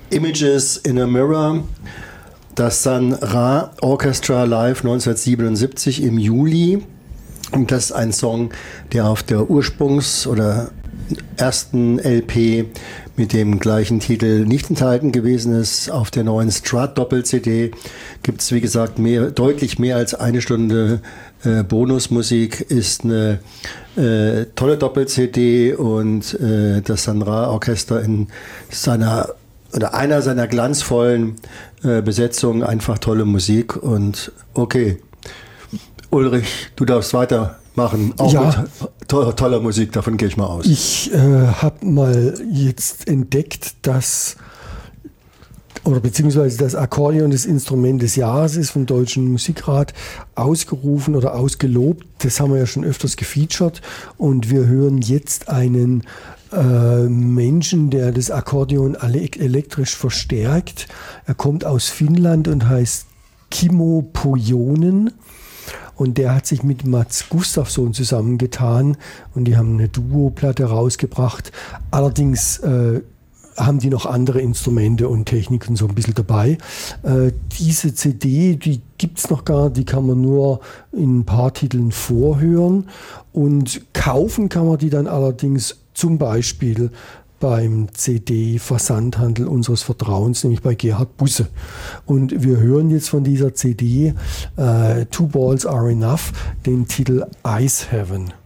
Images in a Mirror, das Sun Ra Orchestra live 1977 im Juli. Und das ist ein Song, der auf der oder ersten LP mit dem gleichen Titel nicht enthalten gewesen ist. Auf der neuen Strat-Doppel-CD gibt es, wie gesagt, deutlich mehr als eine Stunde Bonusmusik. Ist eine tolle Doppel-CD und das Sun Ra Orchester in einer seiner glanzvollen Besetzungen, einfach tolle Musik. Und okay, Ulrich, du darfst weitermachen, auch mit toller Musik, davon gehe ich mal aus. Ich habe mal jetzt entdeckt, beziehungsweise das Akkordeon das Instrument des Jahres ist vom Deutschen Musikrat ausgerufen oder ausgelobt. Das haben wir ja schon öfters gefeatured und wir hören jetzt einen Menschen, der das Akkordeon elektrisch verstärkt. Er kommt aus Finnland und heißt Kimmo Pojonen. Und der hat sich mit Mats Gustafsson zusammengetan und die haben eine Duo-Platte rausgebracht. Allerdings haben die noch andere Instrumente und Techniken so ein bisschen dabei. Diese CD, die gibt es noch gar nicht, die kann man nur in ein paar Titeln vorhören. Und kaufen kann man die dann allerdings zum Beispiel beim CD-Versandhandel unseres Vertrauens, nämlich bei Gerhard Busse. Und wir hören jetzt von dieser CD Two Balls Are Enough den Titel Ice Heaven.